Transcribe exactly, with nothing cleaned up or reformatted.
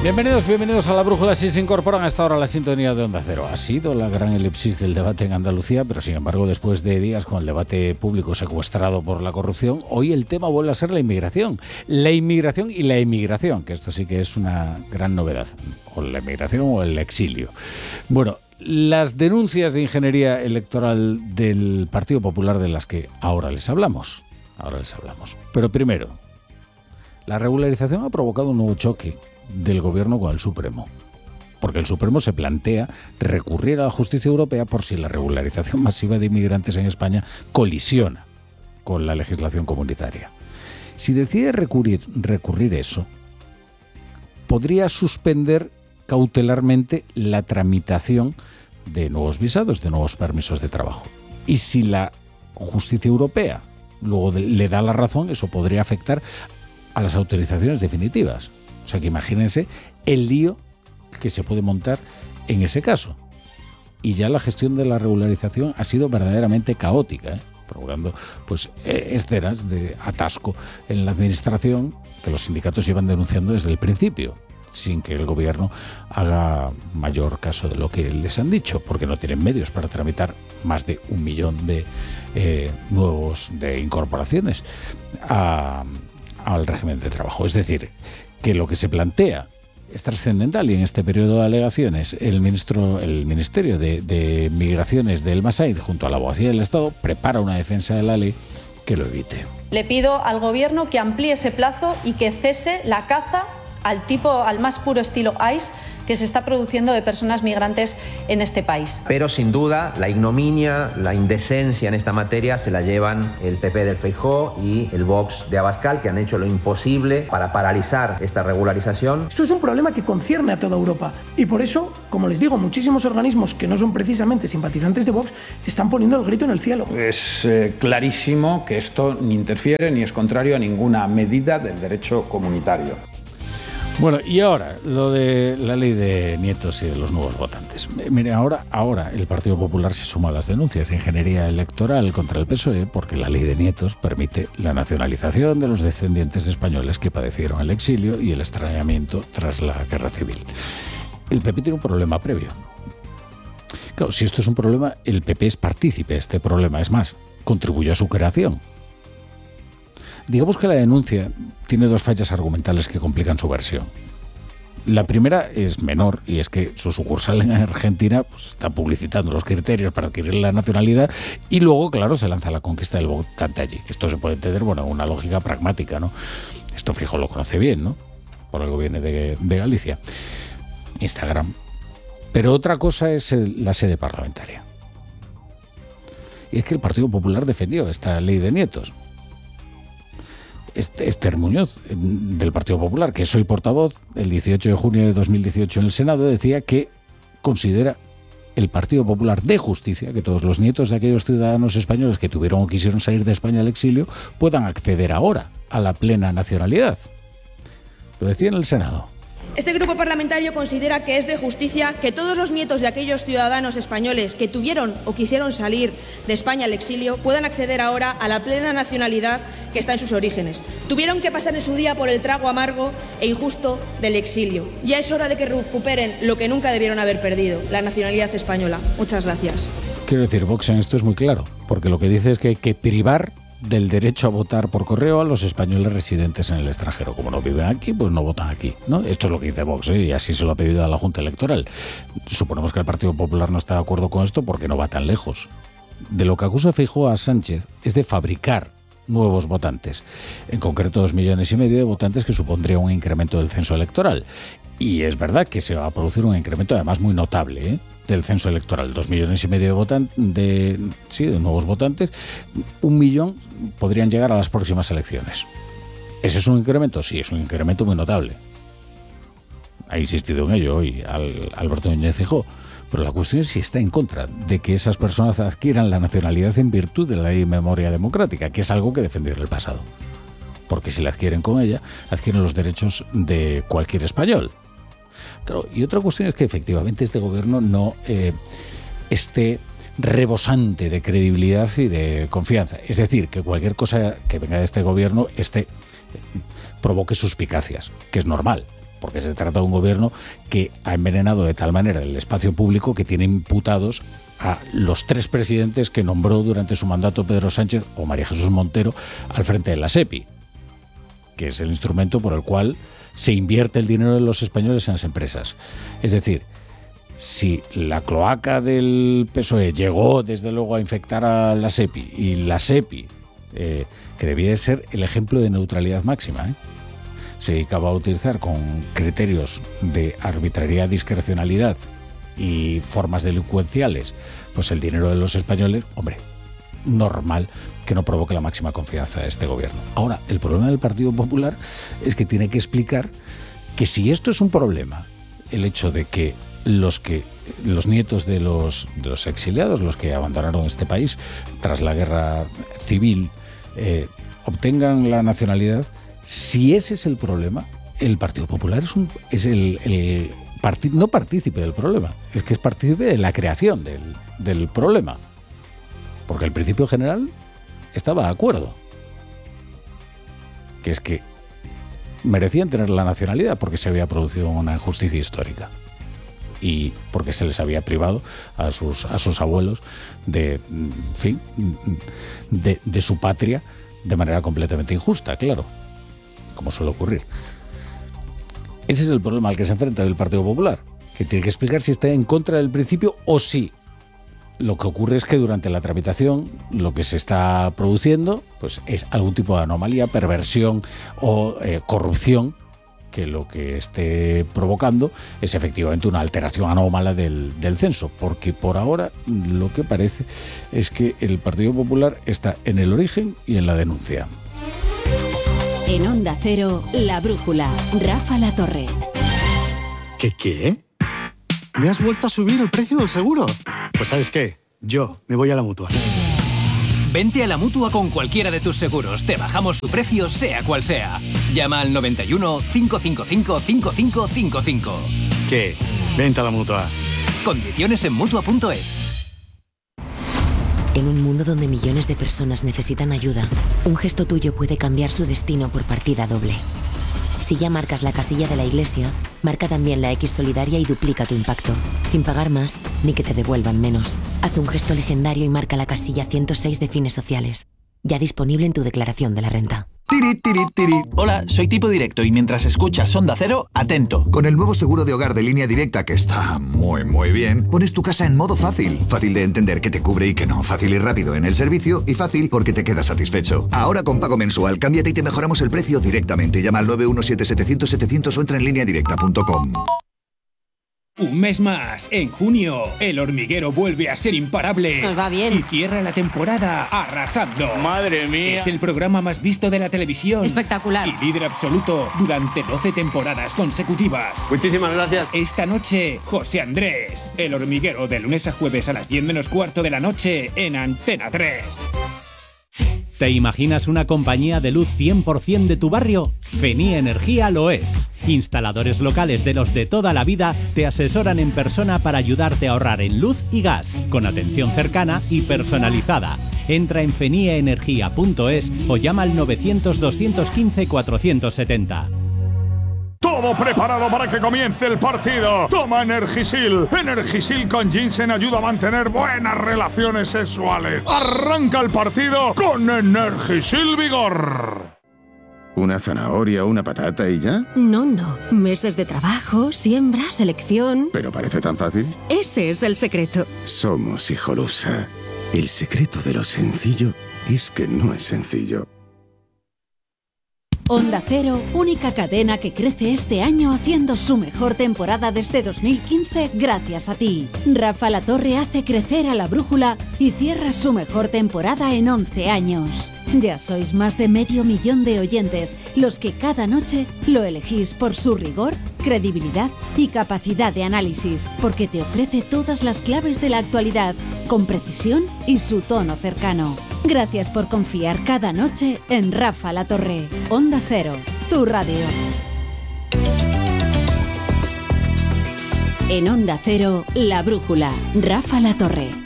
Bienvenidos, bienvenidos a La Brújula. Si se incorporan a esta hora a la sintonía de Onda Cero. Ha sido la gran elipsis del debate en Andalucía, pero sin embargo, después de días con el debate público secuestrado por la corrupción, hoy el tema vuelve a ser la inmigración. La inmigración y la emigración, que esto sí que es una gran novedad. O la inmigración o el exilio. Bueno, las denuncias de ingeniería electoral del Partido Popular de las que ahora les hablamos. Ahora les hablamos. Pero primero, la regularización ha provocado un nuevo choque del gobierno con el Supremo, porque el Supremo se plantea recurrir a la justicia europea por si la regularización masiva de inmigrantes en España colisiona con la legislación comunitaria. Si decide recurrir, recurrir eso, podría suspender cautelarmente la tramitación de nuevos visados, de nuevos permisos de trabajo. Y si la justicia europea luego de, le da la razón, eso podría afectar a las autorizaciones definitivas. O sea que imagínense el lío que se puede montar en ese caso. Y ya la gestión de la regularización ha sido verdaderamente caótica, ¿eh? provocando pues eh, escenas de atasco en la administración que los sindicatos llevan denunciando desde el principio, sin que el gobierno haga mayor caso de lo que les han dicho, porque no tienen medios para tramitar más de un millón de eh, nuevos de incorporaciones a, al régimen de trabajo. Es decir, que lo que se plantea es trascendental y en este periodo de alegaciones el ministro, el Ministerio de, de Migraciones de Elma Said junto a la Abogacía del Estado prepara una defensa de la ley que lo evite. Le pido al Gobierno que amplíe ese plazo y que cese la caza al tipo, al más puro estilo ICE que se está produciendo de personas migrantes en este país. Pero sin duda la ignominia, la indecencia en esta materia se la llevan el P P del Feijóo y el Vox de Abascal, que han hecho lo imposible para paralizar esta regularización. Esto es un problema que concierne a toda Europa y por eso, como les digo, muchísimos organismos que no son precisamente simpatizantes de Vox están poniendo el grito en el cielo. Es eh, clarísimo que esto ni interfiere ni es contrario a ninguna medida del derecho comunitario. Bueno, y ahora, lo de la ley de nietos y de los nuevos votantes. Mire, ahora, ahora el Partido Popular se suma a las denuncias de ingeniería electoral contra el P S O E porque la ley de nietos permite la nacionalización de los descendientes de españoles que padecieron el exilio y el extrañamiento tras la guerra civil. El P P tiene un problema previo. Claro, si esto es un problema, el P P es partícipe de este problema. Es más, contribuye a su creación. Digamos que la denuncia tiene dos fallas argumentales que complican su versión. La primera es menor y es que su sucursal en Argentina pues, está publicitando los criterios para adquirir la nacionalidad y luego, claro, se lanza la conquista del votante allí. Esto se puede entender, bueno, una lógica pragmática, ¿no? Esto Feijóo lo conoce bien, ¿no? Por algo viene de, de Galicia. Instagram. Pero otra cosa es el, la sede parlamentaria. Y es que el Partido Popular defendió esta ley de nietos. Esther Muñoz, del Partido Popular, que soy portavoz, el dieciocho de junio de dos mil dieciocho en el Senado, decía que considera el Partido Popular de justicia que todos los nietos de aquellos ciudadanos españoles que tuvieron o quisieron salir de España al exilio puedan acceder ahora a la plena nacionalidad. Lo decía en el Senado. Este grupo parlamentario considera que es de justicia que todos los nietos de aquellos ciudadanos españoles que tuvieron o quisieron salir de España al exilio puedan acceder ahora a la plena nacionalidad que está en sus orígenes. Tuvieron que pasar en su día por el trago amargo e injusto del exilio. Ya es hora de que recuperen lo que nunca debieron haber perdido, la nacionalidad española. Muchas gracias. Quiero decir, Vox en esto es muy claro, porque lo que dice es que hay que privar del derecho a votar por correo a los españoles residentes en el extranjero. Como no viven aquí, pues no votan aquí, ¿no? Esto es lo que dice Vox, ¿eh? Y así se lo ha pedido a la Junta Electoral. Suponemos que el Partido Popular no está de acuerdo con esto porque no va tan lejos. De lo que acusa Feijóo a Sánchez es de fabricar nuevos votantes, en concreto dos millones y medio de votantes, que supondría un incremento del censo electoral. Y es verdad que se va a producir un incremento además muy notable, ¿eh? del censo electoral, dos millones y medio de votantes, de, sí, de nuevos votantes, un millón podrían llegar a las próximas elecciones. ¿Ese es un incremento? Sí, es un incremento muy notable. Ha insistido en ello hoy al, Alberto Núñez Feijóo. Pero la cuestión es si está en contra de que esas personas adquieran la nacionalidad en virtud de la ley de memoria democrática, que es algo que defendió en el pasado. Porque si la adquieren con ella, adquieren los derechos de cualquier español. Claro, y otra cuestión es que efectivamente este gobierno no eh, esté rebosante de credibilidad y de confianza. Es decir, que cualquier cosa que venga de este gobierno este, eh, provoque suspicacias, que es normal. porque se trata de un gobierno que ha envenenado de tal manera el espacio público que tiene imputados a los tres presidentes que nombró durante su mandato Pedro Sánchez o María Jesús Montero al frente de la SEPI, que es el instrumento por el cual se invierte el dinero de los españoles en las empresas. Es decir, si la cloaca del P S O E llegó desde luego a infectar a la SEPI y la SEPI, eh, que debía de ser el ejemplo de neutralidad máxima, ¿eh? se dedicaba a utilizar con criterios de arbitrariedad, discrecionalidad y formas delincuenciales pues el dinero de los españoles, hombre, normal que no provoque la máxima confianza de este gobierno. Ahora, el problema del Partido Popular es que tiene que explicar que si esto es un problema, el hecho de que los que los nietos de los, de los exiliados, los que abandonaron este país tras la guerra civil, eh, obtengan la nacionalidad, si ese es el problema, el Partido Popular es, un, es el, el parti, no partícipe del problema, es que es partícipe de la creación del, del problema, porque el principio general estaba de acuerdo, que es que merecían tener la nacionalidad porque se había producido una injusticia histórica y porque se les había privado a sus, a sus abuelos de, en fin, de, de su patria de manera completamente injusta, claro, como suele ocurrir. Ese es el problema al que se enfrenta el Partido Popular, que tiene que explicar si está en contra del principio o sí. Lo que ocurre es que durante la tramitación lo que se está produciendo pues es algún tipo de anomalía, perversión o eh, corrupción, que lo que esté provocando es efectivamente una alteración anómala del, del censo, porque por ahora lo que parece es que el Partido Popular está en el origen y en la denuncia. En Onda Cero, La Brújula, Rafa La Torre. ¿Qué qué? ¿Me has vuelto a subir el precio del seguro? Pues ¿sabes qué? Yo me voy a la Mutua. Vente a la Mutua con cualquiera de tus seguros. Te bajamos su precio, sea cual sea. Llama al noventa y uno, cinco cinco cinco, cinco cinco cinco cinco. ¿Qué? Vente a la Mutua. Condiciones en Mutua punto es. En un mundo donde millones de personas necesitan ayuda, un gesto tuyo puede cambiar su destino por partida doble. Si ya marcas la casilla de la Iglesia, marca también la X solidaria y duplica tu impacto, sin pagar más ni que te devuelvan menos. Haz un gesto legendario y marca la casilla ciento seis de Fines Sociales, ya disponible en tu declaración de la renta. Tiri, tiri, tiri. Hola, soy Tipo Directo y mientras escuchas Onda Cero, atento. Con el nuevo seguro de hogar de Línea Directa, que está muy, muy bien, pones tu casa en modo fácil. Fácil de entender qué te cubre y qué no. Fácil y rápido en el servicio y fácil porque te quedas satisfecho. Ahora con pago mensual, cámbiate y te mejoramos el precio directamente. Llama al nueve uno siete, setecientos, setecientos o entra en línea directa punto com. Un mes más, en junio, El Hormiguero vuelve a ser imparable. Nos va bien. Y cierra la temporada arrasando. ¡Madre mía! Es el programa más visto de la televisión. Espectacular. Y líder absoluto durante doce temporadas consecutivas. Muchísimas gracias. Esta noche, José Andrés. El Hormiguero, de lunes a jueves a las diez menos cuarto de la noche en Antena tres. ¿Te imaginas una compañía de luz cien por ciento de tu barrio? Fenie Energía lo es. Instaladores locales de los de toda la vida te asesoran en persona para ayudarte a ahorrar en luz y gas, con atención cercana y personalizada. Entra en fenie energía punto es o llama al novecientos, doscientos quince, cuatrocientos setenta. Todo preparado para que comience el partido. Toma Energisil. Energisil con ginseng ayuda a mantener buenas relaciones sexuales. Arranca el partido con Energisil Vigor. ¿Una zanahoria, una patata y ya? No, no. Meses de trabajo, siembra, selección... ¿Pero parece tan fácil? Ese es el secreto. Somos Hijolusa. El secreto de lo sencillo es que no es sencillo. Onda Cero, única cadena que crece este año haciendo su mejor temporada desde dos mil quince gracias a ti. Rafa La Torre hace crecer a La Brújula y cierra su mejor temporada en once años. Ya sois más de medio millón de oyentes, los que cada noche lo elegís por su rigor, credibilidad y capacidad de análisis, porque te ofrece todas las claves de la actualidad, con precisión y su tono cercano. Gracias por confiar cada noche en Rafa La Torre. Onda Cero, tu radio. En Onda Cero, La Brújula, Rafa La Torre.